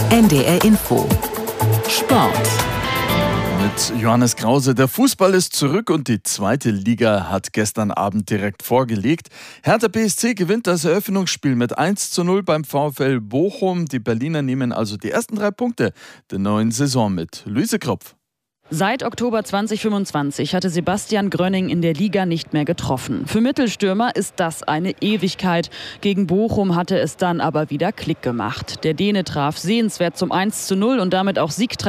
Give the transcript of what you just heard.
NDR Info Sport. Mit Johannes Krause. Der Fußball ist zurück und die zweite Liga hat gestern Abend direkt vorgelegt. Hertha BSC gewinnt das Eröffnungsspiel mit 1:0 beim VfL Bochum. Die Berliner nehmen also die ersten 3 Punkte der neuen Saison mit. Luise Kropf. Seit Oktober 2025 hatte Sebastian Grönning in der Liga nicht mehr getroffen. Für Mittelstürmer ist das eine Ewigkeit. Gegen Bochum hatte es dann aber wieder Klick gemacht. Der Däne traf sehenswert zum 1:0 und damit auch Siegtreffer